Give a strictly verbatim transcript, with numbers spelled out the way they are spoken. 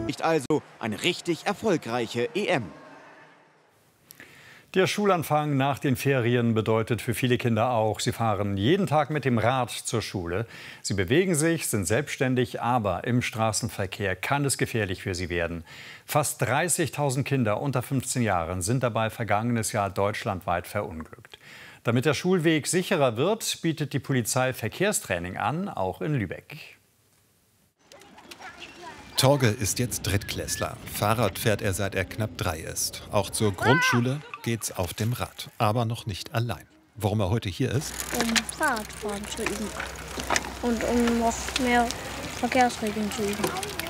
Nicht also eine richtig erfolgreiche E M. Der Schulanfang nach den Ferien bedeutet für viele Kinder auch, sie fahren jeden Tag mit dem Rad zur Schule. Sie bewegen sich, sind selbstständig, aber im Straßenverkehr kann es gefährlich für sie werden. Fast dreißigtausend Kinder unter fünfzehn Jahren sind dabei vergangenes Jahr deutschlandweit verunglückt. Damit der Schulweg sicherer wird, bietet die Polizei Verkehrstraining an, auch in Lübeck. Torge ist jetzt Drittklässler. Fahrrad fährt er, seit er knapp drei ist. Auch zur Grundschule geht's auf dem Rad, aber noch nicht allein. Warum er heute hier ist? Um Fahrradfahren zu üben und um noch mehr Verkehrsregeln zu üben.